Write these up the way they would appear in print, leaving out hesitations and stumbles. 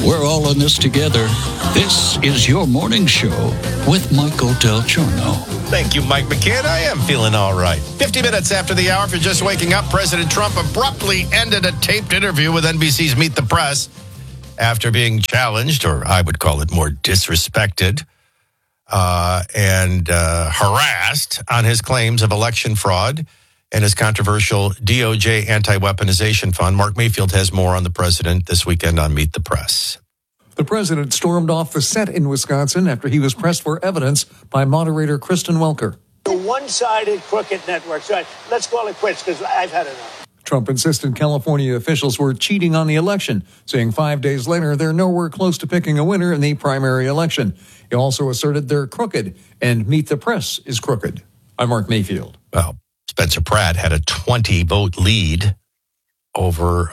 We're all in this together. This is your morning show with Michael Del Giorno. Thank you, Mike McCann. I am feeling all right. 50 minutes after the hour, if you're just waking up, President Trump abruptly ended a taped interview with NBC's Meet the Press after being challenged, or I would call it more disrespected, and harassed on his claims of election fraud and his controversial DOJ anti-weaponization fund. Mark Mayfield has more on the president this weekend on Meet the Press. The president stormed off the set in Wisconsin after he was pressed for evidence by moderator Kristen Welker. The one-sided crooked network. So let's call it quits because I've had enough. Trump insisted California officials were cheating on the election, saying 5 days later they're nowhere close to picking a winner in the primary election. He also asserted they're crooked and Meet the Press is crooked. I'm Mark Mayfield. Well, Spencer Pratt had a 20-vote lead over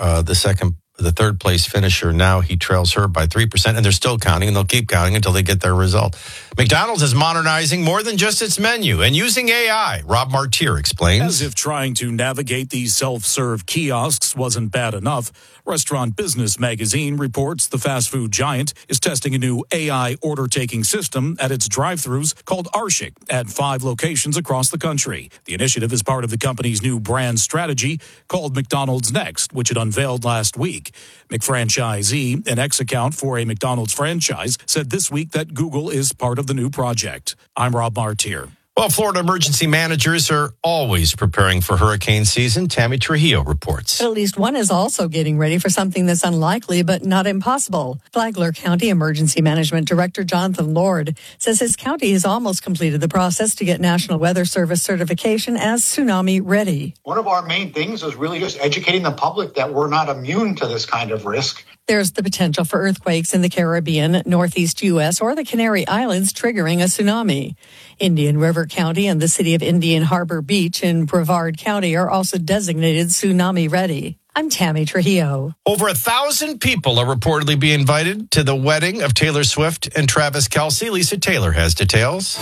the third place finisher. Now he trails her by 3%, and they're still counting, and they'll keep counting until they get their result. McDonald's is modernizing more than just its menu and using AI. Rob Martier explains. As if trying to navigate these self-serve kiosks wasn't bad enough, Restaurant Business Magazine reports the fast food giant is testing a new AI order-taking system at its drive-thrus called Arshik at 5 locations across the country. The initiative is part of the company's new brand strategy called McDonald's Next, which it unveiled last week. McFranchisee, an ex-account for a McDonald's franchise, said this week that Google is part of the new project. I'm Rob Martier. Well, Florida emergency managers are always preparing for hurricane season. Tammy Trujillo reports. At least one is also getting ready for something that's unlikely but not impossible. Flagler County Emergency Management Director Jonathan Lord says his county has almost completed the process to get National Weather Service certification as tsunami ready. One of our main things is really just educating the public that we're not immune to this kind of risk. There's the potential for earthquakes in the Caribbean, Northeast U.S., or the Canary Islands, triggering a tsunami. Indian River County and the city of Indian Harbor Beach in Brevard County are also designated tsunami ready. I'm Tammy Trujillo. Over 1,000 people are reportedly being invited to the wedding of Taylor Swift and Travis Kelce. Lisa Taylor has details.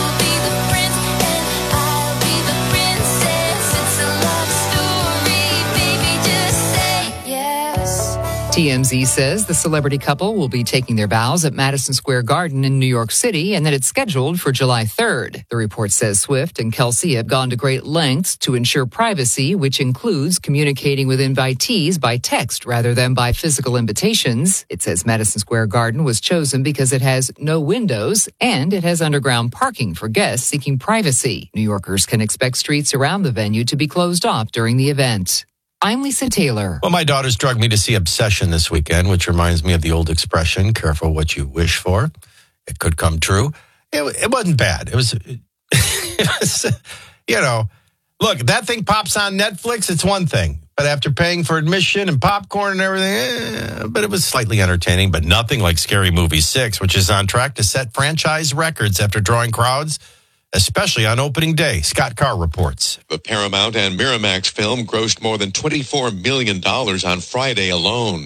TMZ says the celebrity couple will be taking their vows at Madison Square Garden in New York City and that it's scheduled for July 3rd. The report says Swift and Kelce have gone to great lengths to ensure privacy, which includes communicating with invitees by text rather than by physical invitations. It says Madison Square Garden was chosen because it has no windows and it has underground parking for guests seeking privacy. New Yorkers can expect streets around the venue to be closed off during the event. I'm Lisa Taylor. Well, my daughters drugged me to see Obsession this weekend, which reminds me of the old expression, careful what you wish for. It could come true. It wasn't bad. It was, look, that thing pops on Netflix, it's one thing. But after paying for admission and popcorn and everything, but it was slightly entertaining, but nothing like Scary Movie 6, which is on track to set franchise records after drawing crowds, especially on opening day. Scott Carr reports. The Paramount and Miramax film grossed more than $24 million on Friday alone.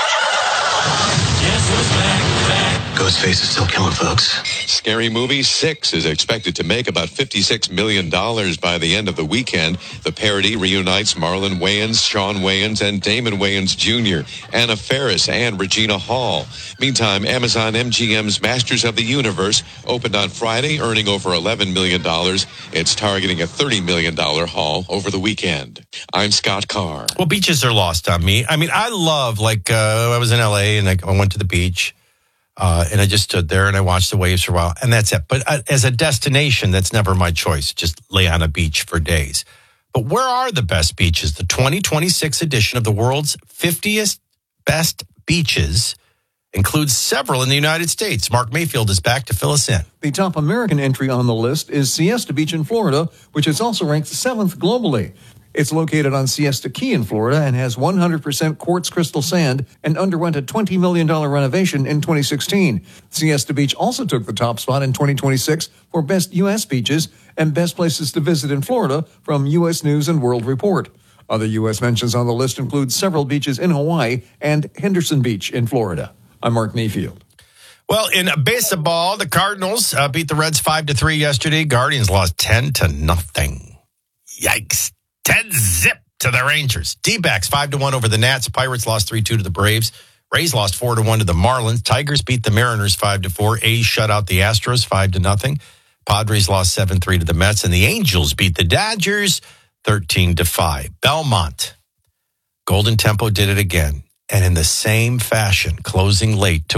Ghostface is still killing folks. Scary Movie 6 is expected to make about $56 million by the end of the weekend. The parody reunites Marlon Wayans, Sean Wayans, and Damon Wayans Jr., Anna Faris, and Regina Hall. Meantime, Amazon MGM's Masters of the Universe opened on Friday, earning over $11 million. It's targeting a $30 million haul over the weekend. I'm Scott Carr. Well, beaches are lost on me. I mean, I love, I was in L.A. and I went to the beach. And I just stood there and I watched the waves for a while, and that's it. But as a destination, that's never my choice. Just lay on a beach for days. But where are the best beaches? The 2026 edition of the world's 50th best beaches includes several in the United States. Mark Mayfield is back to fill us in. The top American entry on the list is Siesta Beach in Florida, which is also ranked 7th globally. It's located on Siesta Key in Florida and has 100% quartz crystal sand and underwent a $20 million renovation in 2016. Siesta Beach also took the top spot in 2026 for Best U.S. Beaches and Best Places to Visit in Florida from U.S. News and World Report. Other U.S. mentions on the list include several beaches in Hawaii and Henderson Beach in Florida. I'm Mark Mayfield. Well, in baseball, the Cardinals beat the Reds 5-3 yesterday. Guardians lost 10-0. Yikes. 10-0 to the Rangers. D-backs 5-1 over the Nats. Pirates lost 3-2 to the Braves. Rays lost 4-1 to the Marlins. Tigers beat the Mariners 5-4. A's shut out the Astros 5-0. Padres lost 7-3 to the Mets, and the Angels beat the Dodgers 13-5. Belmont. Golden Tempo did it again, and in the same fashion, closing late to